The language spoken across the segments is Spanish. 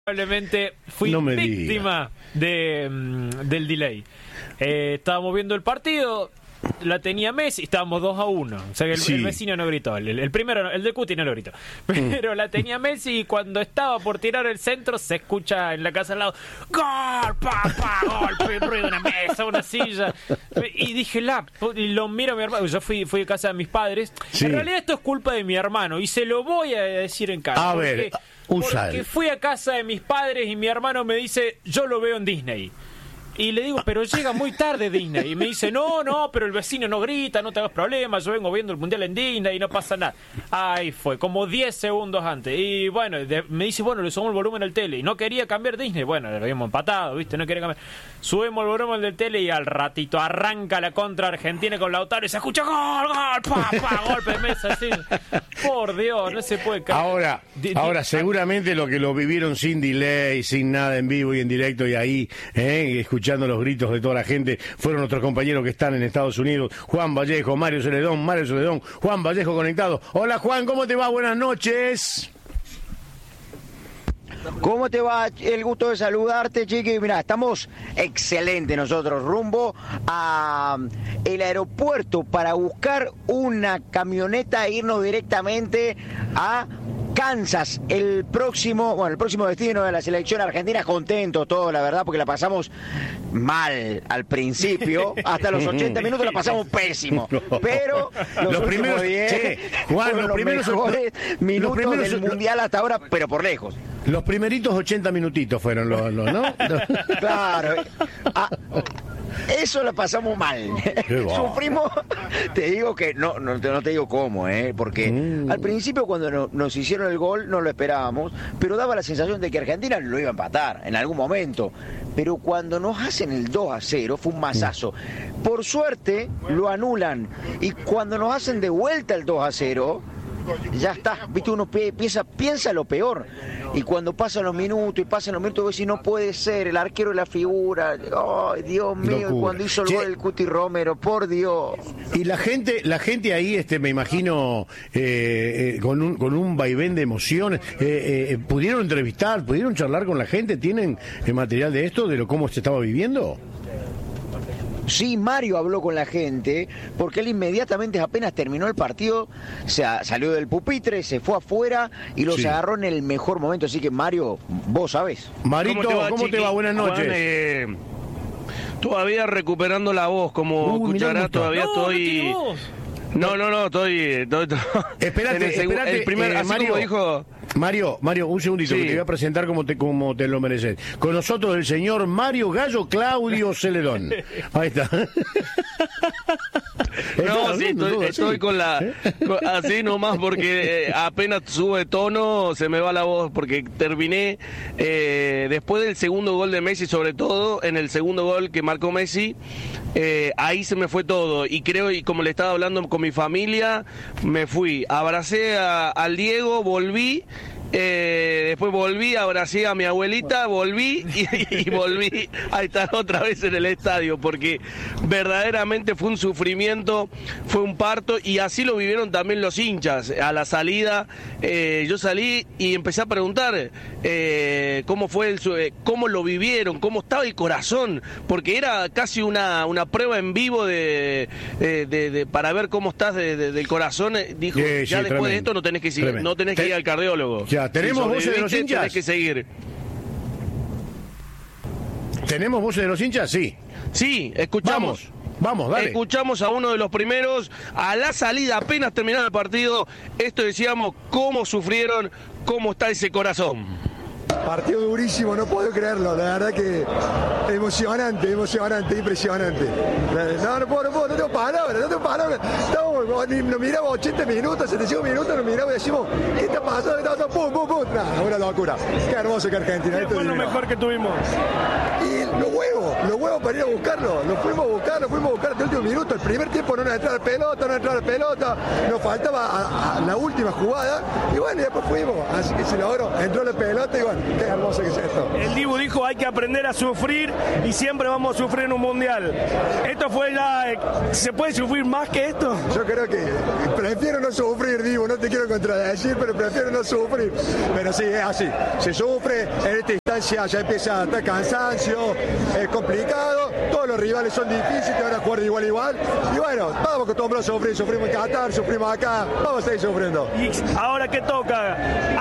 Probablemente fui víctima del delay. Estábamos viendo el partido, la tenía Messi, estábamos 2-1. O sea que el vecino no gritó, el primero, el de Cuti no lo gritó. Pero la tenía Messi y cuando estaba por tirar el centro se escucha en la casa al lado: ¡Gol! ¡Papá! ¡Gol! Ruido de una mesa, una silla. Y dije, y lo miro a mi hermano. Yo fui a casa de mis padres. Sí. En realidad esto es culpa de mi hermano y se lo voy a decir en casa. Porque fui a casa de mis padres y mi hermano me dice, yo lo veo en Disney. Y le digo, pero llega muy tarde Disney. Y me dice, no, pero el vecino no grita, no te hagas problemas, yo vengo viendo el Mundial en Disney y no pasa nada. Ahí fue, como 10 segundos antes. Y bueno, me dice, bueno, le subimos el volumen al tele. Y no quería cambiar Disney. Bueno, le habíamos empatado, ¿viste? No quería cambiar. Subimos el volumen del tele y al ratito arranca la contra Argentina con Lautaro y se escucha gol, papá, golpe de mesa, así. Por Dios, no se puede caer. Ahora seguramente lo que lo vivieron sin delay, sin nada en vivo y en directo y ahí, escuchando los gritos de toda la gente, fueron nuestros compañeros que están en Estados Unidos, Juan Vallejo, Mario Celedón, Juan Vallejo conectado. Hola Juan, ¿cómo te va? Buenas noches. ¿Cómo te va? El gusto de saludarte, chiqui. Mirá, estamos excelentes nosotros, rumbo a el aeropuerto para buscar una camioneta e irnos directamente a Kansas, el próximo destino de la selección argentina. Contentos todos, la verdad, porque la pasamos mal al principio, hasta los 80 minutos la pasamos pésimo, pero los primeros 10 fueron los mejores minutos del Mundial hasta ahora, pero por lejos. Los primeritos 80 minutitos fueron los ¿no? Claro. Eso lo pasamos mal. Sufrimos, te digo que no te digo cómo, porque al principio cuando nos hicieron el gol no lo esperábamos, pero daba la sensación de que Argentina lo iba a empatar en algún momento. Pero cuando nos hacen el 2-0 fue un masazo. Por suerte lo anulan y cuando nos hacen de vuelta el 2-0 ya está, viste, uno piensa lo peor. Y cuando pasan los minutos vos decís, no puede ser, el arquero de la figura, ay, Dios mío, y cuando hizo el gol el Cuti Romero, por Dios. Y la gente ahí, me imagino, con un vaivén de emociones, ¿pudieron entrevistar, pudieron charlar con la gente? ¿Tienen material de esto, de cómo se estaba viviendo? Sí, Mario habló con la gente, porque él inmediatamente, apenas terminó el partido, salió del pupitre, se fue afuera y los agarró en el mejor momento. Así que, Mario, vos sabés. Marito, ¿cómo te va? Buenas noches. Juan, todavía recuperando la voz, como escucharás, todavía estoy... No, estoy... Espérate, el primer, Mario, como dijo... Mario, un segundito, que te voy a presentar como te lo mereces. Con nosotros el señor Mario Gallo Claudio Celedón. Ahí está. No, sí, estoy con así nomás, porque apenas sube tono se me va la voz, porque terminé después del segundo gol de Messi, sobre todo en el segundo gol que marcó Messi, ahí se me fue todo, y como le estaba hablando con mi familia, me fui, abracé al Diego, volví. Después volví, abracé a mi abuelita, volví y volví a estar otra vez en el estadio, porque verdaderamente fue un sufrimiento, fue un parto, y así lo vivieron también los hinchas. A la salida yo salí y empecé a preguntar cómo fue cómo lo vivieron, cómo estaba el corazón, porque era casi una prueba en vivo para ver cómo estás del corazón. Dijo, ya después tremendo, de esto no tenés que seguir, no tenés que ir al cardiólogo. ¿Tenemos voces de los hinchas? Tenés que seguir. ¿Tenemos voces de los hinchas? Sí. Sí, escuchamos. Vamos, dale. Escuchamos a uno de los primeros, a la salida, apenas terminado el partido. Esto decíamos, cómo sufrieron, cómo está ese corazón. Partido durísimo, no puedo creerlo, la verdad que emocionante, impresionante. No tengo palabras. Nos miramos 80 minutos, 75 minutos, nos miramos y decimos, ¿qué está pasando? ¡Pum! Una locura. Qué hermoso que Argentina. ¿Qué fue lo mejor que tuvimos? Y los huevos para ir a buscarlo. Los fuimos a buscar hasta el último minuto. El primer tiempo no nos entraba la pelota, nos faltaba a la última jugada. Y bueno, y después fuimos. Así que se logró, entró la pelota y bueno, qué hermoso que es esto. El Dibu dijo hay que aprender a sufrir y siempre vamos a sufrir en un mundial. Esto fue ¿se puede sufrir más que esto? Yo creo que prefiero no sufrir, Dibu, no te quiero contradecir, pero prefiero no sufrir. Pero sí, es así. Se sufre, en esta instancia ya empieza a estar cansancio, es complicado, todos los rivales son difíciles, te van a jugar de igual a igual. Y bueno, vamos acostumbrados a sufrir, sufrimos en Qatar, sufrimos acá, vamos a seguir sufriendo. ¿Y ahora qué toca?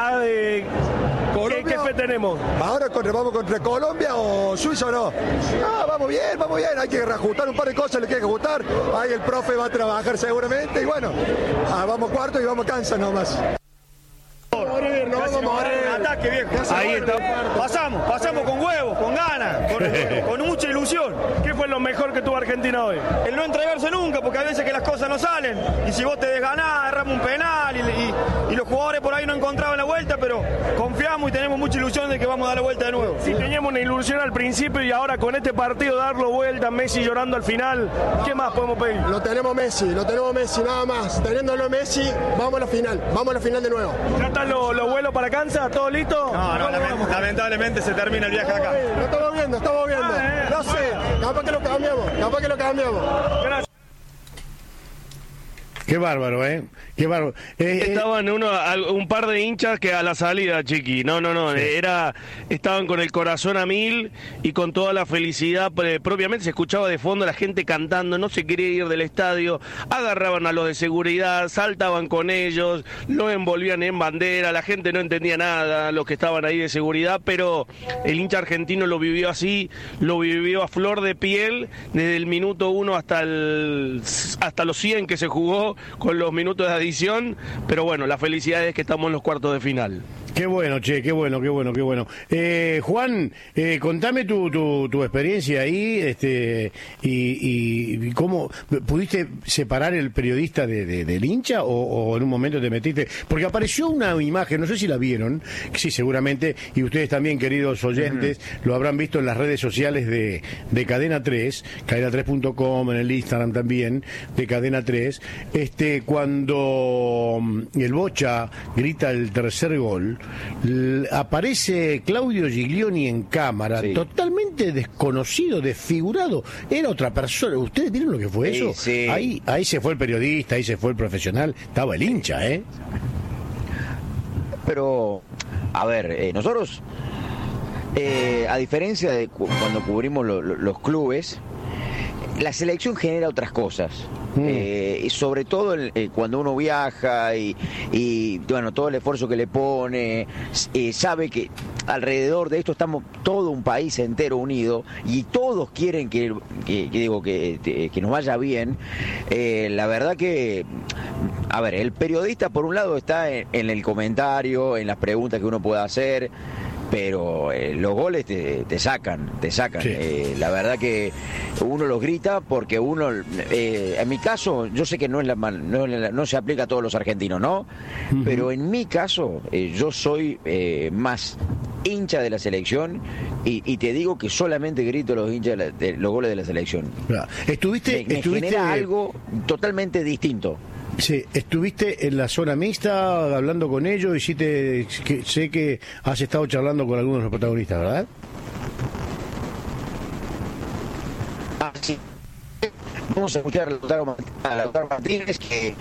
¿Qué fe tenemos? Ahora vamos contra Colombia o Suiza o no. Vamos bien, hay que reajustar un par de cosas, le hay que ajustar. Ahí el profe va a trabajar seguramente y bueno, vamos cuarto y vamos Kansas nomás. No vamos a morir. Ataque, viejo. Ahí está. Pasamos con huevos, con ganas, con mucha ilusión. ¿Qué fue lo mejor que tuvo Argentina hoy? El no entregarse nunca, porque hay veces que las cosas no salen. Y si vos te desganás, erramos un penal y los jugadores por ahí no encontraban la vuelta, pero confiamos y tenemos mucha ilusión de que vamos a dar la vuelta de nuevo. Sí, teníamos una ilusión al principio y ahora con este partido darlo vuelta, Messi llorando al final. ¿Qué más podemos pedir? Lo tenemos Messi, nada más. Teniéndolo Messi, vamos a la final de nuevo. ¿Ya están los vuelos para Kansas? ¿Todo listo? No, lamentablemente se termina el viaje acá. Lo estamos viendo. No sé, capaz que lo cambiamos. Gracias. Qué bárbaro, ¿eh? Qué bárbaro. Estaban un par de hinchas que a la salida, Chiqui. No. Sí. Estaban con el corazón a mil y con toda la felicidad. Propiamente se escuchaba de fondo la gente cantando, no se quería ir del estadio. Agarraban a los de seguridad, saltaban con ellos, los envolvían en bandera. La gente no entendía nada, los que estaban ahí de seguridad, pero el hincha argentino lo vivió así, lo vivió a flor de piel desde el minuto 1 hasta los 100 que se jugó, con los minutos de adición, pero bueno, la felicidad es que estamos en los cuartos de final. Qué bueno, che, qué bueno. Juan, contame tu experiencia ahí, y cómo pudiste separar el periodista del hincha o en un momento te metiste, porque apareció una imagen, no sé si la vieron, sí, seguramente, y ustedes también, queridos oyentes, lo habrán visto en las redes sociales de Cadena 3, cadena3.com, en el Instagram también, de Cadena 3, cuando el Bocha grita el tercer gol, aparece Claudio Giglioni en cámara, sí, totalmente desconocido, desfigurado, era otra persona. ¿Ustedes vieron lo que fue eso? Sí. Ahí se fue el periodista, ahí se fue el profesional, estaba el hincha, Pero, a ver, nosotros, a diferencia de cuando cubrimos los clubes, la selección genera otras cosas. Y sobre todo cuando uno viaja y bueno, todo el esfuerzo que le pone, sabe que alrededor de esto estamos todo un país entero unido y todos quieren que nos vaya bien. La verdad que, a ver, el periodista por un lado está en el comentario, en las preguntas que uno pueda hacer, pero los goles te sacan. Sí. La verdad que uno los grita porque uno, en mi caso, yo sé que no se aplica a todos los argentinos, ¿no? Uh-huh. Pero en mi caso, yo soy más hincha de la selección y te digo que solamente grito los hinchas los goles de la selección. Me genera algo totalmente distinto. Sí, estuviste en la zona mixta hablando con ellos y sé que has estado charlando con algunos de los protagonistas, ¿verdad? Sí. Vamos a escuchar a Lautaro Martínez que...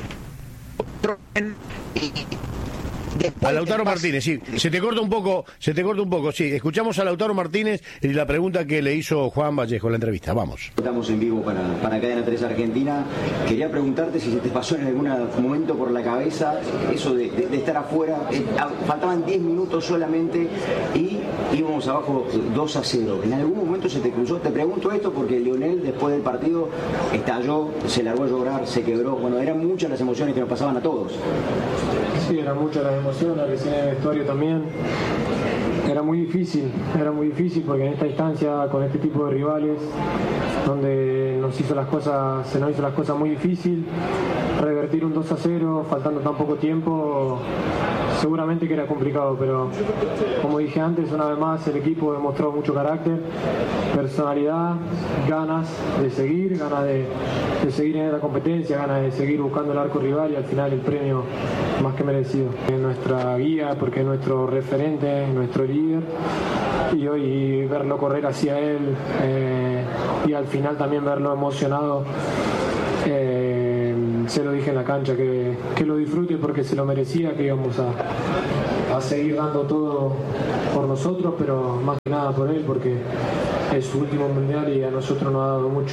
A Lautaro Martínez, sí. Se te corta un poco, sí. Escuchamos a Lautaro Martínez y la pregunta que le hizo Juan Vallejo en la entrevista. Vamos. Estamos en vivo para Cadena 3 Argentina. Quería preguntarte si se te pasó en algún momento por la cabeza eso de estar afuera. Faltaban 10 minutos solamente y íbamos abajo 2-0. ¿En algún momento se te cruzó? Te pregunto esto porque Lionel después del partido estalló, se largó a llorar, se quebró. Bueno, eran muchas las emociones que nos pasaban a todos. Sí, eran muchas las emociones, recién en el vestuario también. Era muy difícil porque en esta instancia, con este tipo de rivales, donde se nos hizo las cosas muy difícil, revertir un 2-0, faltando tan poco tiempo, seguramente que era complicado, pero como dije antes, una vez más el equipo demostró mucho carácter, personalidad, ganas de seguir, ganas de seguir en la competencia, ganas de seguir buscando el arco rival y al final el premio más que merecido. Es nuestra guía porque es nuestro referente, nuestro líder, y hoy verlo correr hacia él y al final también verlo emocionado, se lo dije en la cancha que lo disfrute porque se lo merecía, que íbamos a seguir dando todo por nosotros, pero más que nada por él porque es su último mundial y a nosotros nos ha dado mucho.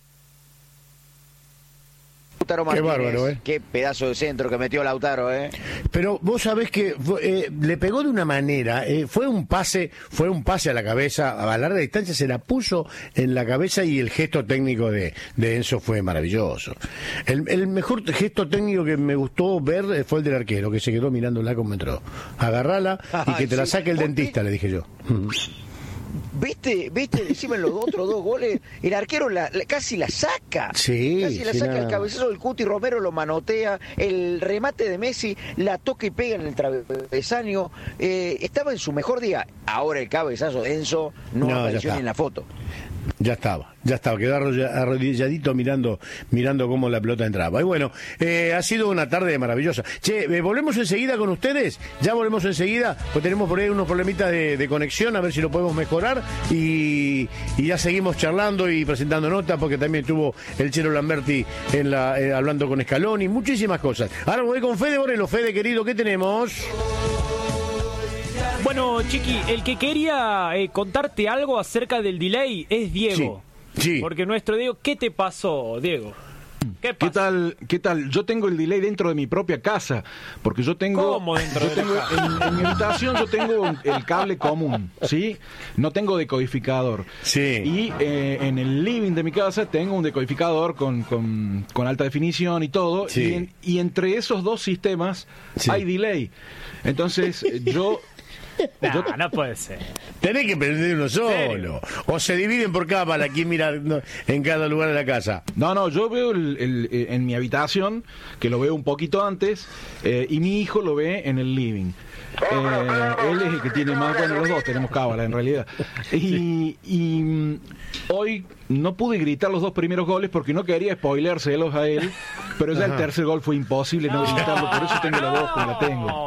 Lautaro Martínez, qué bárbaro, qué pedazo de centro que metió Lautaro, Pero vos sabés que le pegó de una manera, fue un pase a la cabeza, a larga distancia se la puso en la cabeza y el gesto técnico de Enzo fue maravilloso. El mejor gesto técnico que me gustó ver fue el del arquero, que se quedó mirándola como entró. Agarrala y que te la saque el dentista, le dije yo. ¿Viste? Encima en los otros 2 goles, el arquero casi la saca. Sí. Casi la saca, el cabezazo del Cuti Romero lo manotea, el remate de Messi la toca y pega en el travesaño. Estaba en su mejor día. Ahora el cabezazo de Enzo no apareció ni en la foto. Ya estaba, quedó arrodilladito mirando cómo la pelota entraba. Y bueno, ha sido una tarde maravillosa. Che, ¿volvemos enseguida con ustedes? Ya volvemos enseguida, pues tenemos por ahí unos problemitas de conexión, a ver si lo podemos mejorar. Y ya seguimos charlando y presentando notas, porque también estuvo el Chelo Lamberti hablando con Scaloni, muchísimas cosas. Ahora voy con Fede Borelo. Fede, querido, ¿qué tenemos? Bueno, Chiqui, el que quería contarte algo acerca del delay es Diego. Sí. Porque nuestro Diego, ¿qué te pasó, Diego? ¿Qué tal? Yo tengo el delay dentro de mi propia casa, porque yo tengo... ¿Cómo dentro de la casa? En mi habitación yo tengo el cable común, ¿sí? No tengo decodificador. Sí. Y en el living de mi casa tengo un decodificador con alta definición y todo, sí. y entre esos 2 sistemas hay delay. Entonces yo... No puede ser. Tenés que prender uno solo. O se dividen por cámara, quién mira en cada lugar de la casa. No, yo veo en mi habitación, que lo veo un poquito antes, y mi hijo lo ve en el living. Él es el que tiene más, bueno, los 2 tenemos cábala en realidad. Y hoy no pude gritar los 2 primeros goles porque no quería spoileárselos a él, pero ya el tercer gol fue imposible no gritarlo, por eso tengo la voz como la tengo.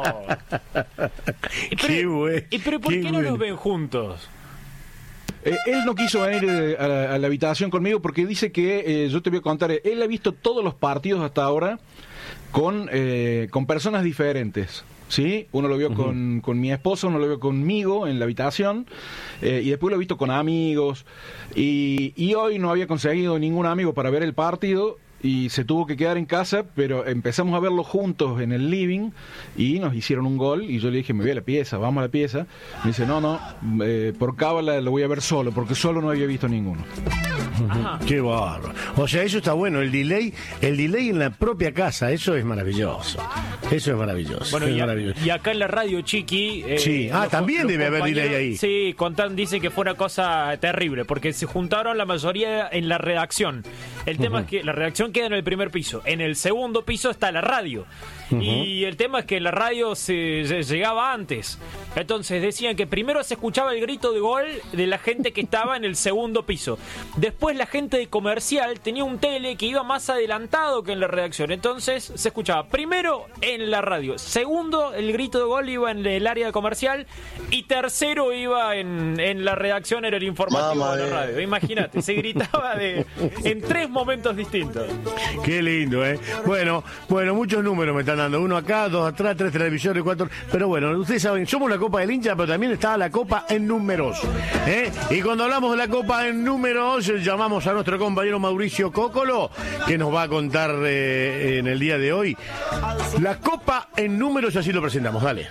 Pero ¿por qué no los ven juntos? Él no quiso venir a la habitación conmigo porque dice que, yo te voy a contar, él ha visto todos los partidos hasta ahora con personas diferentes. ¿Sí? Uno lo vio con mi esposa, uno lo vio conmigo en la habitación, y después lo he visto con amigos, y hoy no había conseguido ningún amigo para ver el partido y se tuvo que quedar en casa, pero empezamos a verlo juntos en el living y nos hicieron un gol y yo le dije, me voy a la pieza, vamos a la pieza. Me dice, no, por cábala lo voy a ver solo, porque solo no había visto ninguno. Ajá. Qué bárbaro. O sea, eso está bueno, el delay en la propia casa, eso es maravilloso. Eso es maravilloso. Bueno, es maravilloso. Y acá en la radio, Chiqui... sí, también debe haber delay ahí. Sí, dicen que fue una cosa terrible, porque se juntaron la mayoría en la redacción. El tema es que la redacción queda en el primer piso. En el segundo piso está la radio. Y el tema es que la radio se llegaba antes. Entonces decían que primero se escuchaba el grito de gol de la gente que estaba en el segundo piso. Después la gente de comercial tenía un tele que iba más adelantado que en la redacción. Entonces se escuchaba primero en la radio. Segundo, el grito de gol iba en el área de comercial. Y tercero iba en la redacción, era el informativo de la radio. Imagínate, se gritaba en 3 momentos distintos. Qué lindo, ¿eh? Bueno, muchos números me están dando. 1 acá, 2 atrás, 3 televisores, 4. Pero bueno, ustedes saben, somos la Copa del Hincha, pero también está la Copa en números. Y cuando hablamos de la Copa en números, llamamos a nuestro compañero Mauricio Cócolo, que nos va a contar en el día de hoy la Copa en números, y así lo presentamos. Dale.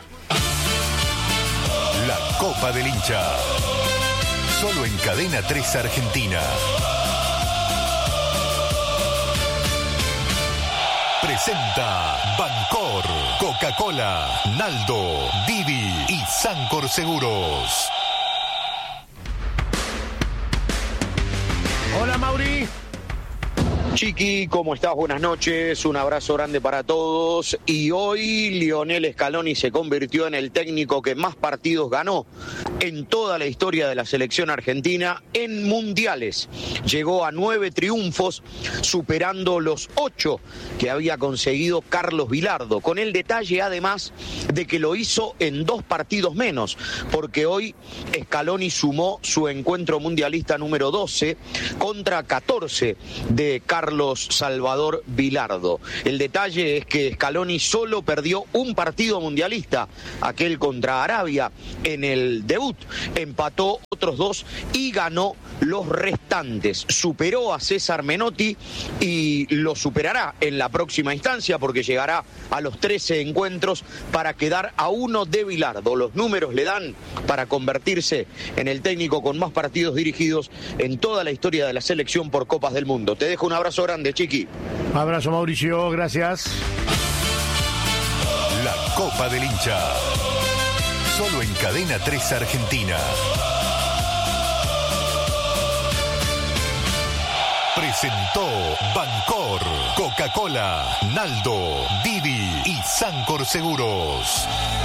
La Copa del Hincha. Solo en Cadena 3 Argentina. Presenta Bancor, Coca-Cola, Naldo, Didi y Sancor Seguros. Hola, Mauri. Chiqui, ¿cómo estás? Buenas noches, un abrazo grande para todos. Y hoy Lionel Scaloni se convirtió en el técnico que más partidos ganó en toda la historia de la selección argentina en mundiales. Llegó a 9 triunfos, superando los 8 que había conseguido Carlos Bilardo, con el detalle además de que lo hizo en 2 partidos menos, porque hoy Scaloni sumó su encuentro mundialista número 12 contra 14 de Carlos Salvador Bilardo. El detalle es que Scaloni solo perdió un partido mundialista, aquel contra Arabia en el debut, empató otros 2 y ganó los restantes. Superó a César Menotti y lo superará en la próxima instancia porque llegará a los 13 encuentros para quedar a 1 de Bilardo. Los números le dan para convertirse en el técnico con más partidos dirigidos en toda la historia de la selección por Copas del Mundo. Te dejo un abrazo grande, Chiqui. Abrazo, Mauricio, gracias. La Copa del Hincha. Solo en Cadena 3 Argentina. Presentó Bancor, Coca-Cola, Naldo, Didi y Sancor Seguros.